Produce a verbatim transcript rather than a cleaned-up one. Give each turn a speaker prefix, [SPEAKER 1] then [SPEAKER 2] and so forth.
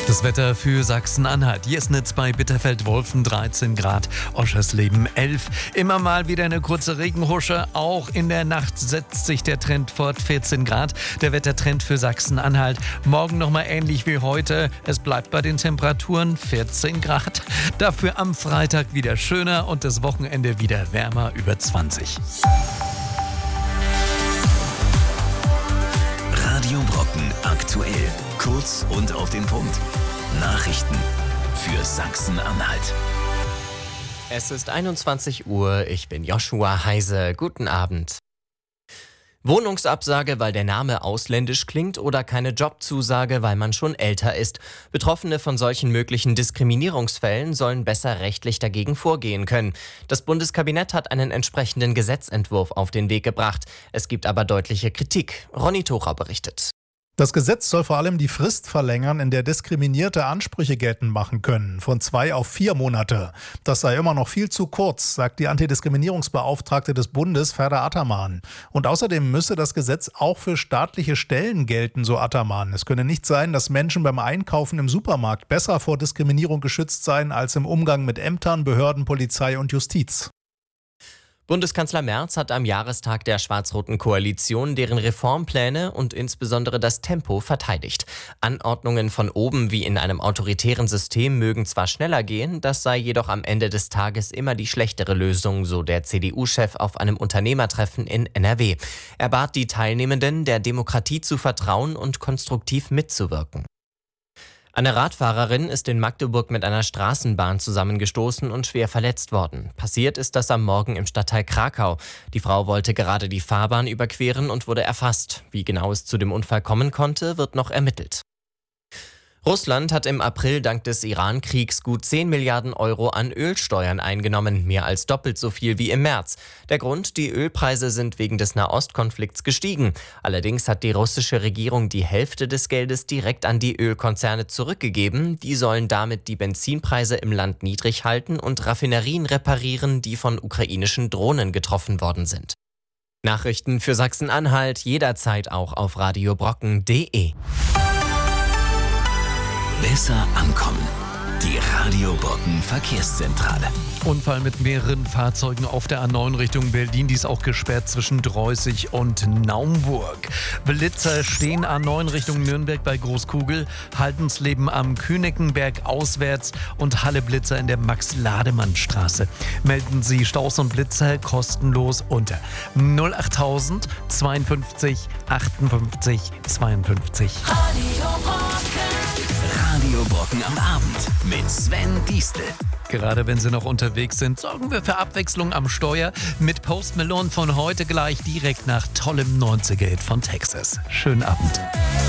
[SPEAKER 1] Das Wetter für Sachsen-Anhalt. Jesnitz bei Bitterfeld-Wolfen dreizehn Grad, Oschersleben elf. Immer mal wieder eine kurze Regenhusche. Auch in der Nacht setzt sich der Trend fort, vierzehn Grad. Der Wettertrend für Sachsen-Anhalt. Morgen nochmal ähnlich wie heute. Es bleibt bei den Temperaturen vierzehn Grad. Dafür am Freitag wieder schöner und das Wochenende wieder wärmer, über zwanzig.
[SPEAKER 2] Radio Brocken aktuell. Kurz und auf den Punkt. Nachrichten für Sachsen-Anhalt.
[SPEAKER 3] Es ist einundzwanzig Uhr, ich bin Joshua Heise. Guten Abend. Wohnungsabsage, weil der Name ausländisch klingt oder keine Jobzusage, weil man schon älter ist. Betroffene von solchen möglichen Diskriminierungsfällen sollen besser rechtlich dagegen vorgehen können. Das Bundeskabinett hat einen entsprechenden Gesetzentwurf auf den Weg gebracht. Es gibt aber deutliche Kritik. Ronny Thora berichtet.
[SPEAKER 4] Das Gesetz soll vor allem die Frist verlängern, in der Diskriminierte Ansprüche geltend machen können, von zwei auf vier Monate. Das sei immer noch viel zu kurz, sagt die Antidiskriminierungsbeauftragte des Bundes, Ferda Ataman. Und außerdem müsse das Gesetz auch für staatliche Stellen gelten, so Ataman. Es könne nicht sein, dass Menschen beim Einkaufen im Supermarkt besser vor Diskriminierung geschützt seien als im Umgang mit Ämtern, Behörden, Polizei und Justiz.
[SPEAKER 3] Bundeskanzler Merz hat am Jahrestag der schwarz-roten Koalition deren Reformpläne und insbesondere das Tempo verteidigt. Anordnungen von oben wie in einem autoritären System mögen zwar schneller gehen, das sei jedoch am Ende des Tages immer die schlechtere Lösung, so der C D U-Chef auf einem Unternehmertreffen in N R W. Er bat die Teilnehmenden, der Demokratie zu vertrauen und konstruktiv mitzuwirken. Eine Radfahrerin ist in Magdeburg mit einer Straßenbahn zusammengestoßen und schwer verletzt worden. Passiert ist das am Morgen im Stadtteil Krakau. Die Frau wollte gerade die Fahrbahn überqueren und wurde erfasst. Wie genau es zu dem Unfall kommen konnte, wird noch ermittelt. Russland hat im April dank des Iran-Kriegs gut zehn Milliarden Euro an Ölsteuern eingenommen, mehr als doppelt so viel wie im März. Der Grund, die Ölpreise sind wegen des Nahostkonflikts gestiegen. Allerdings hat die russische Regierung die Hälfte des Geldes direkt an die Ölkonzerne zurückgegeben. Die sollen damit die Benzinpreise im Land niedrig halten und Raffinerien reparieren, die von ukrainischen Drohnen getroffen worden sind. Nachrichten für Sachsen-Anhalt jederzeit auch auf radiobrocken punkt de.
[SPEAKER 2] Besser ankommen. Die Radio Brocken Verkehrszentrale.
[SPEAKER 1] Unfall mit mehreren Fahrzeugen auf der A neun Richtung Berlin. Die ist auch gesperrt zwischen Dreußig und Naumburg. Blitzer stehen A neun Richtung Nürnberg bei Großkugel. Haltensleben am Kühneckenberg auswärts und Halle-Blitzer in der Max-Lademann-Straße. Melden Sie Staus und Blitzer kostenlos unter null achttausend zweiundfünfzig achtundfünfzig zweiundfünfzig.
[SPEAKER 2] Radio Brocken. Radio Brocken am Abend mit Sven Diestel.
[SPEAKER 1] Gerade wenn Sie noch unterwegs sind, sorgen wir für Abwechslung am Steuer mit Post Malone von heute gleich direkt nach tollem neunziger-Hit von Texas. Schönen Abend.